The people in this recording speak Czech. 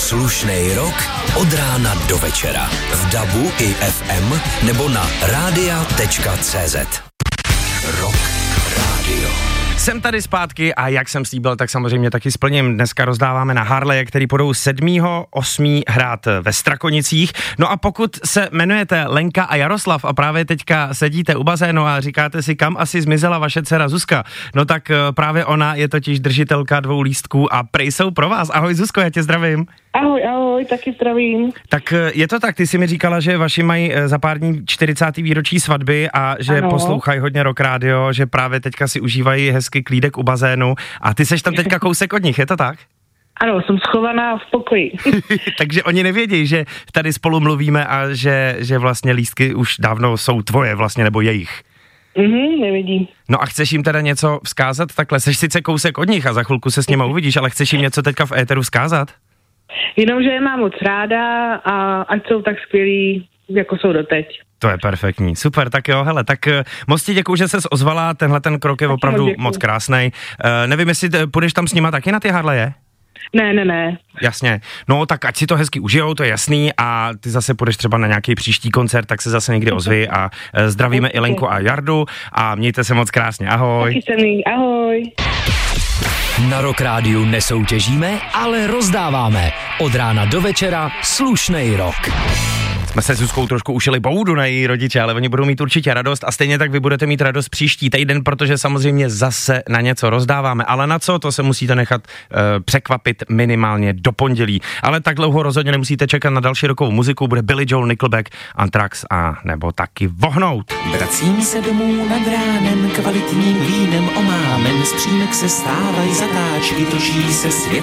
Slušnej rok od rána do večera. V DABu i FM nebo na radia.cz. Rock Radio. Jsem tady zpátky a jak jsem slíbil, tak samozřejmě taky splním. Dneska rozdáváme na Harleje, který budou 7.8. hrát ve Strakonicích. No a pokud se jmenujete Lenka a Jaroslav a právě teďka sedíte u bazénu a říkáte si, kam asi zmizela vaše dcera Zuzka, no tak právě ona je totiž držitelka 2 lístků a prej jsou pro vás. Ahoj Zuzko, já tě zdravím. Ahoj, taky zdravím. Tak je to tak, ty jsi mi říkala, že vaši mají za pár dní 40. výročí svatby a že poslouchají hodně Rock Radio, že právě teďka si užívají hezky klídek u bazénu a ty seš tam teďka kousek od nich, je to tak? Ano, jsem schovaná v pokoji. Takže oni nevědí, že tady spolu mluvíme a že vlastně lístky už dávno jsou tvoje vlastně, nebo jejich. Nevidím. No a chceš jim teda něco vzkázat? Takhle, seš sice kousek od nich a za chvilku se s nima uvidíš, ale chceš jim něco teďka v éteru vzkázat? Jenom, že je mám moc ráda a ať jsou tak skvělí, jako jsou doteď. To je perfektní, super, tak jo, hele, tak moc ti děkuju, že ses ozvala, tenhle ten krok je opravdu moc krásnej. Nevím, jestli půjdeš tam s nima taky na ty Harleje? Ne. Jasně, no tak ať si to hezky užijou, to je jasný a ty zase půjdeš třeba na nějaký příští koncert, tak se zase někdy ozvi a zdravíme i Lenku a Jardu a mějte se moc krásně, ahoj. Taky se mi, ahoj. Na Rock Rádiu nesoutěžíme, ale rozdáváme. Od rána do večera slušnej rok. Jsme se s Zuzkou trošku ušili boudu na její rodiče, ale oni budou mít určitě radost a stejně tak vy budete mít radost příští týden, protože samozřejmě zase na něco rozdáváme, ale na co, to se musíte nechat překvapit minimálně do pondělí. Ale tak dlouho rozhodně nemusíte čekat na další rokovou muziku, bude Billy Joel, Nickelback, Anthrax a nebo taky Vohnout. Vracím se domů nad ránem, kvalitním vínem omámen, z přímek se stávají zatáčky, točí se svět.